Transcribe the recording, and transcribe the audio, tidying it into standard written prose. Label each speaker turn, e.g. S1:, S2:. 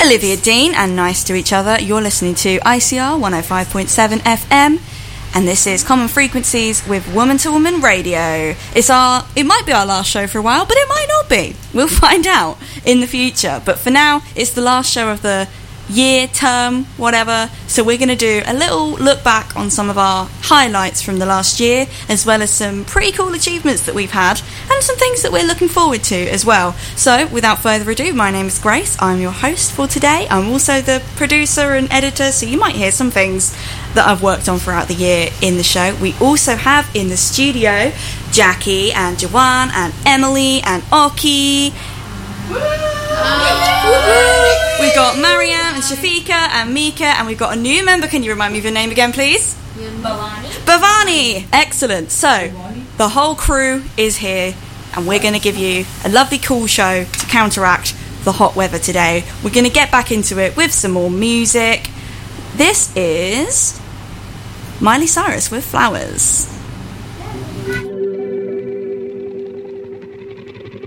S1: Olivia Dean and Nice to Each Other. You're listening to ICR 105.7 FM, and this is Common Frequencies with Woman to Woman Radio. It might be our last show for a while, but it might not be. We'll find out in the future. But for now, it's the last show of the year, term, whatever. So we're going to do a little look back on some of our highlights from the last year, as well as some pretty cool achievements that we've had, and some things that we're looking forward to as well. So without further ado, my name is Grace. I'm your host for today. I'm also the producer and editor, so you might hear some things that I've worked on throughout the year in the show. We also have in the studio Jackie and Joanne and Emily and Oki. We've got Mariam and Shafika and Mika, and we've got a new member. Can you remind me of your name again, please? Bhavani. Excellent. So the whole crew is here, and we're going to give you a lovely cool show to counteract the hot weather today. We're going to get back into it with some more music. This is Miley Cyrus with Flowers.